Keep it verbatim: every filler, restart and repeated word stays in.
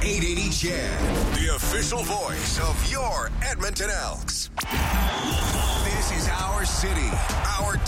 eight eighty Chad, the official voice of your Edmonton Elks. This is our city, our